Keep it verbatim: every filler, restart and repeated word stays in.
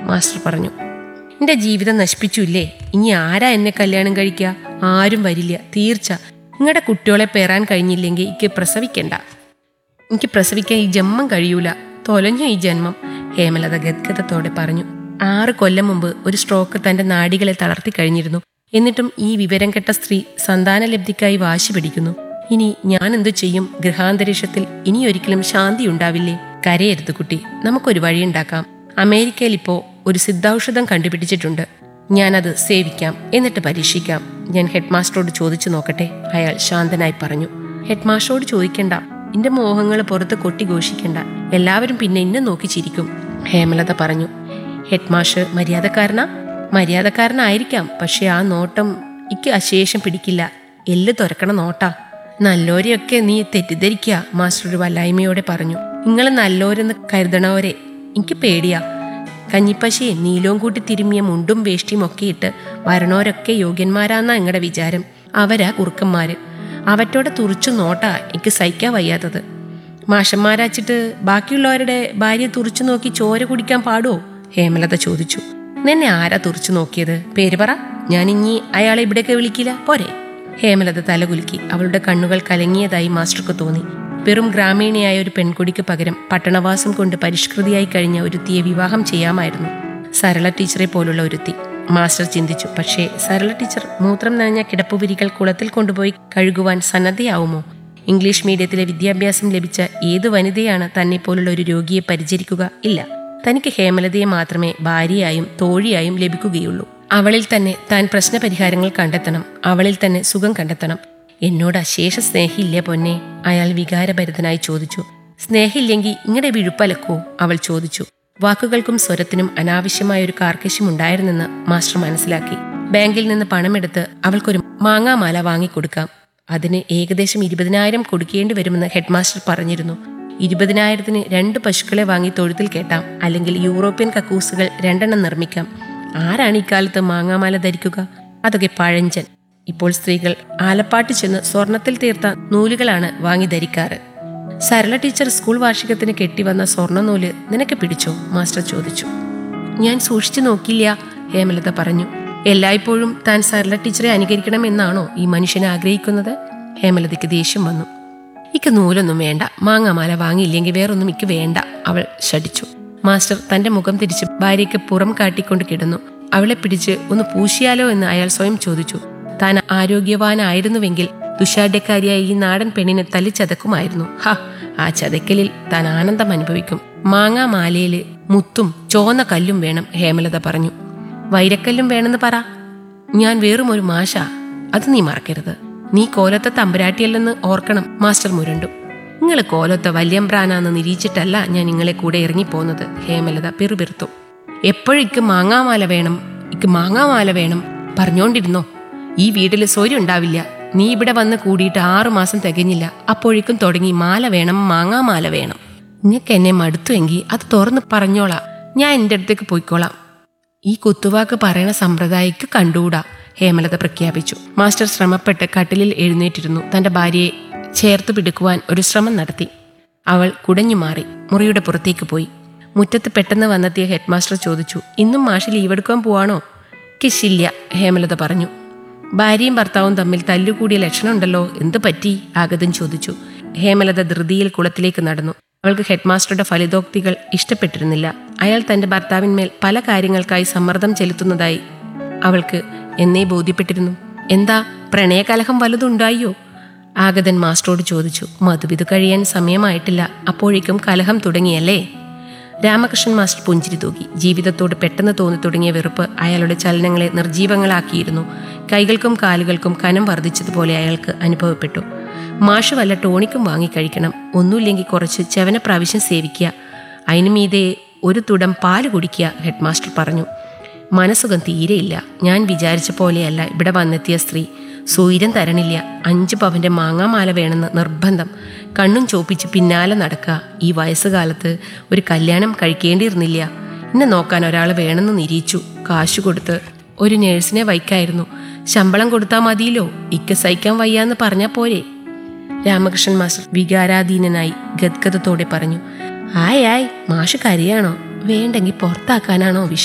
Master പറഞ്ഞു. എൻ്റെ ജീവിതം നശിപ്പിച്ചില്ലേ, ഇനി ആരാ എന്നെ കല്യാണം കഴിക്കുക? ആരും വരില്ല, തീർച്ച. നിങ്ങളുടെ കുട്ടികളെ പേറാൻ കഴിഞ്ഞില്ലെങ്കിൽ എനിക്ക് പ്രസവിക്കണ്ട. എനിക്ക് പ്രസവിക്കാൻ ഈ ജന്മം കഴിയൂല, തൊലഞ്ഞു ഈ ജന്മം, ഹേമലത ഗദ്ഗതത്തോടെ പറഞ്ഞു. ആറ് കൊല്ലം മുമ്പ് ഒരു സ്ട്രോക്ക് തന്റെ നാഡികളെ തളർത്തി കഴിഞ്ഞിരുന്നു. എന്നിട്ടും ഈ വിവരം കെട്ട സ്ത്രീ സന്താനലബ്ധിക്കായി വാശി പിടിക്കുന്നു. ഇനി ഞാൻ എന്തു ചെയ്യും? ഗൃഹാന്തരീക്ഷത്തിൽ ഇനിയൊരിക്കലും ശാന്തി ഉണ്ടാവില്ലേ? കരയരുത് കുട്ടി, നമുക്കൊരു വഴിയുണ്ടാക്കാം. അമേരിക്കയിൽ ഇപ്പോ ഒരു സിദ്ധൌഷധം കണ്ടുപിടിച്ചിട്ടുണ്ട്. ഞാനത് സേവിക്കാം, എന്നിട്ട് പരീക്ഷിക്കാം. ഞാൻ ഹെഡ് മാസ്റ്ററോട് ചോദിച്ചു നോക്കട്ടെ, അയാൾ ശാന്തനായി പറഞ്ഞു. ഹെഡ് മാസ്റ്ററോട് ചോദിക്കണ്ട, എന്റെ മോഹങ്ങൾ പുറത്ത് കൊട്ടിഘോഷിക്കണ്ട, എല്ലാവരും പിന്നെ എന്നെ നോക്കി ചിരിക്കും, ഹേമലത പറഞ്ഞു. Head master മര്യാദക്കാരനാ? മര്യാദക്കാരനായിരിക്കാം, പക്ഷെ ആ നോട്ടം എനിക്ക് അശേഷം പിടിക്കില്ല. എല്ല് തുറക്കണ നോട്ടാ. നല്ലോരെയൊക്കെ നീ തെറ്റിദ്ധരിക്കുക, മാസ്റ്റർ ഒരു വല്ലായ്മയോടെ പറഞ്ഞു. നിങ്ങൾ നല്ലോരെന്ന് കരുതണവരെ എനിക്ക് പേടിയാ. കഞ്ഞിപ്പശയും നീലവും കൂട്ടി തിരുമ്മിയ മുണ്ടും വേഷ്ടിയും ഒക്കെ ഇട്ട് വരണോരൊക്കെ യോഗ്യന്മാരാന്നാ നിങ്ങളുടെ വിചാരം. അവരാ കുറുക്കന്മാര്. അവറ്റോടെ തുറിച്ചു നോട്ടാ എനിക്ക് സഹിക്കാൻ വയ്യാത്തത്. മാഷന്മാരാച്ചിട്ട് ബാക്കിയുള്ളവരുടെ ഭാര്യയെ തുറിച്ചു നോക്കി ചോര കുടിക്കാൻ പാടുവോ? ഹേമലത ചോദിച്ചു. നിന്നെ ആരാ തുറിച്ചു നോക്കിയത്? പേര് പറ, ഞാൻ ഇനി അയാളെ ഇവിടേക്ക് വിളിക്കില്ല, പോരെ? ഹേമലത തലകുലുക്കി. അവളുടെ കണ്ണുകൾ കലങ്ങിയതായി മാസ്റ്റർക്ക് തോന്നി. വെറും ഗ്രാമീണയായ ഒരു പെൺകുടിക്ക് പകരം പട്ടണവാസം കൊണ്ട് പരിഷ്കൃതിയായി കഴിഞ്ഞ ഒരുത്തിയെ വിവാഹം ചെയ്യാമായിരുന്നു. സരള ടീച്ചറെ പോലുള്ള ഒരുത്തി, മാസ്റ്റർ ചിന്തിച്ചു. പക്ഷേ സരള ടീച്ചർ മൂത്രം നനഞ്ഞ കിടപ്പുവിരികൾ കുളത്തിൽ കൊണ്ടുപോയി കഴുകുവാൻ സന്നദ്ധയാവുമോ? ഇംഗ്ലീഷ് മീഡിയത്തിലെ വിദ്യാഭ്യാസം ലഭിച്ച ഏതു വനിതയാണ് തന്നെ പോലുള്ള ഒരു രോഗിയെ പരിചരിക്കുക? ഇല്ല. തനിക്ക് ഹേമലതയെ മാത്രമേ ഭാര്യയായും തോഴിയായും ലഭിക്കുകയുള്ളൂ. അവളിൽ തന്നെ താൻ പ്രശ്നപരിഹാരങ്ങൾ കണ്ടെത്തണം, അവളിൽ തന്നെ സുഖം കണ്ടെത്തണം. എന്നോട് അശേഷ സ്നേഹമില്ലേ പൊന്നെ? അയാൾ വികാരഭരിതനായി ചോദിച്ചു. സ്നേഹമില്ലെങ്കിൽ ഇങ്ങടെ വിഴുപ്പലക്കോ? അവൾ ചോദിച്ചു. വാക്കുകൾക്കും സ്വരത്തിനും അനാവശ്യമായൊരു കാർക്കശ്യമുണ്ടായിരുന്നെന്ന് മാസ്റ്റർ മനസ്സിലാക്കി. ബാങ്കിൽ നിന്ന് പണമെടുത്ത് അവൾക്കൊരു മാങ്ങാമാല വാങ്ങിക്കൊടുക്കാം. അതിന് ഏകദേശം ഇരുപതിനായിരം കൊടുക്കേണ്ടി വരുമെന്ന് ഹെഡ് മാസ്റ്റർ പറഞ്ഞിരുന്നു. ഇരുപതിനായിരത്തിന് രണ്ട് പശുക്കളെ വാങ്ങി തൊഴുത്തിൽ കേട്ടാം, അല്ലെങ്കിൽ യൂറോപ്യൻ കക്കൂസുകൾ രണ്ടെണ്ണം നിർമ്മിക്കാം. ആരാണ് ഇക്കാലത്ത് മാങ്ങാമാല ധരിക്കുക? അതൊക്കെ പഴഞ്ചൻ. ഇപ്പോൾ സ്ത്രീകൾ ആലപ്പാട്ട് ചെന്ന് സ്വർണത്തിൽ തീർത്ത നൂലുകളാണ് വാങ്ങി ധരിക്കാറ്. സരള ടീച്ചർ സ്കൂൾ വാർഷികത്തിന് കെട്ടിവന്ന സ്വർണ്ണനൂല് നിനക്ക് പിടിച്ചോ? മാസ്റ്റർ ചോദിച്ചു. ഞാൻ സൂക്ഷിച്ചു നോക്കില്ല, ഹേമലത പറഞ്ഞു. എല്ലായ്പ്പോഴും താൻ സരള ടീച്ചറെ അനുകരിക്കണമെന്നാണോ ഈ മനുഷ്യനെ ആഗ്രഹിക്കുന്നത്? ഹേമലതയ്ക്ക് ദേഷ്യം വന്നു. ഇക്ക് നൂലൊന്നും വേണ്ട, മാങ്ങാമാല വാങ്ങിയില്ലെങ്കിൽ വേറൊന്നും ഇക്ക് വേണ്ട, അവൾ ശഠിച്ചു. മാസ്റ്റർ തന്റെ മുഖം തിരിച്ച് ഭാര്യയ്ക്ക് പുറം കാട്ടിക്കൊണ്ട് കിടന്നു. അവളെ പിടിച്ച് ഒന്ന് പൂശിയാലോ എന്ന് അയാൾ സ്വയം ചോദിച്ചു. താൻ ആരോഗ്യവാനായിരുന്നുവെങ്കിൽ ദുശാഠ്യക്കാരിയായ ഈ നാടൻ പെണ്ണിനെ തല്ലിച്ചതക്കുമായിരുന്നു. ഹ, ആ ചതക്കലിൽ താൻ ആനന്ദം അനുഭവിക്കും. മാങ്ങാമാലയില് മുത്തും ചോന്ന കല്ലും വേണം, ഹേമലത പറഞ്ഞു. വൈരക്കല്ലും വേണമെന്ന് പറ. ഞാൻ വെറും ഒരു മാഷ, അത് നീ മറക്കരുത്. നീ കോലത്തെ തമ്പുരാട്ടിയല്ലെന്ന് ഓർക്കണം, മാസ്റ്റർ മുരണ്ടു. നിങ്ങൾ കോലത്തെ വല്യമ്പ്രാനാന്ന് നിരീക്ഷിച്ചിട്ടല്ല ഞാൻ നിങ്ങളെ കൂടെ ഇറങ്ങിപ്പോന്നത്, ഹേമലത പിറുപിറുത്തു. എപ്പോഴും ഇക്ക് മാങ്ങാമാല വേണം, ഇക്ക് മാങ്ങാമാല വേണം പറഞ്ഞോണ്ടിരുന്നോ? ഈ വീട്ടില് സൗര്യം ഉണ്ടാവില്ല. നീ ഇവിടെ വന്ന് കൂടിയിട്ട് ആറു മാസം തികഞ്ഞില്ല, അപ്പോഴേക്കും തുടങ്ങി മാല വേണം, മാങ്ങാമാല വേണം. നിങ്ങക്ക് എന്നെ മടുത്തുവെങ്കിൽ അത് തുറന്ന് പറഞ്ഞോളാം, ഞാൻ എൻ്റെ അടുത്തേക്ക് പോയിക്കോളാം. ഈ കുത്തുവാക്ക് പറയണ സമ്പ്രദായിക്ക് കണ്ടുകൂടാ, ഹേമലത പ്രഖ്യാപിച്ചു. മാസ്റ്റർ ശ്രമപ്പെട്ട് കട്ടിലിൽ എഴുന്നേറ്റിരുന്നു. തന്റെ ഭാര്യയെ ചേർത്ത് പിടിക്കുവാൻ ഒരു ശ്രമം നടത്തി. അവൾ കുടഞ്ഞു മാറി മുറിയുടെ പുറത്തേക്ക് പോയി. മുറ്റത്ത് പെട്ടെന്ന് വന്നെത്തിയ ഹെഡ് മാസ്റ്റർ ചോദിച്ചു. ഇന്നും മാഷ് ലീവെടുക്കാൻ പോവാണോ? കിശില്ല, ഹേമലത പറഞ്ഞു. ഭാര്യയും ഭർത്താവും തമ്മിൽ തല്ലുകൂടിയ ലക്ഷണമുണ്ടല്ലോ, എന്ത് പറ്റി? ആഗതൻ ചോദിച്ചു. ഹേമലത ധൃതിയിൽ കുളത്തിലേക്ക് നടന്നു. അവൾക്ക് ഹെഡ് മാസ്റ്ററുടെ ഫലിതോക്തികൾ ഇഷ്ടപ്പെട്ടിരുന്നില്ല. അയാൾ തന്റെ ഭർത്താവിന്മേൽ പല കാര്യങ്ങൾക്കായി സമ്മർദ്ദം ചെലുത്തുന്നതായി അവൾക്ക് എന്നേ ബോധ്യപ്പെട്ടിരുന്നു. എന്താ, പ്രണയകലഹം വലുതുണ്ടായോ? ആഗതൻ മാസ്റ്ററോട് ചോദിച്ചു. മധുവിധു കഴിയാൻ സമയമായിട്ടില്ല, അപ്പോഴേക്കും കലഹം തുടങ്ങിയല്ലേ? രാമകൃഷ്ണൻ മാസ്റ്റർ പുഞ്ചിരി തൂക്കി. ജീവിതത്തോട് പെട്ടെന്ന് തോന്നി തുടങ്ങിയ വെറുപ്പ് അയാളുടെ ചലനങ്ങളെ നിർജീവങ്ങളാക്കിയിരുന്നു. കൈകൾക്കും കാലുകൾക്കും കനം വർദ്ധിച്ചതുപോലെ അയാൾക്ക് അനുഭവപ്പെട്ടു. മാഷ് വല്ല ടോണിക്കും വാങ്ങിക്കഴിക്കണം, ഒന്നുമില്ലെങ്കിൽ കുറച്ച് ചെവന പ്രാവശ്യം സേവിക്കുക, അതിനു മീതെ ഒരു തുടം പാല് കുടിക്കുക, ഹെഡ് മാസ്റ്റർ പറഞ്ഞു. മനസ്സുഖം തീരെയില്ല. ഞാൻ വിചാരിച്ച പോലെയല്ല ഇവിടെ വന്നെത്തിയ സ്ത്രീ. സൂര്യൻ തരണില്ല. അഞ്ച് പവന്റെ മാങ്ങാമാല വേണമെന്ന് നിർബന്ധം. കണ്ണും ചോപ്പിച്ച് പിന്നാലെ നടക്കുക. ഈ വയസ്സുകാലത്ത് ഒരു കല്യാണം കഴിക്കേണ്ടിയിരുന്നില്ല. എന്നെ നോക്കാൻ ഒരാൾ വേണമെന്ന് നിരീച്ചു. കാശു കൊടുത്ത് ഒരു നേഴ്സിനെ വയ്ക്കായിരുന്നു. ശമ്പളം കൊടുത്താൽ മതിയല്ലോ, ഇക്ക സഹിക്കാൻ വയ്യാന്ന് പറഞ്ഞാൽ പോരെ? രാമകൃഷ്ണൻ മാസ്റ്റർ വികാരാധീനനായി ഗദ്ഗതത്തോടെ പറഞ്ഞു. ആയ് ആയ്, മാഷ് കരയാണോ? വേണ്ടെങ്കിൽ പുറത്താക്കാനാണോ വിഷയം?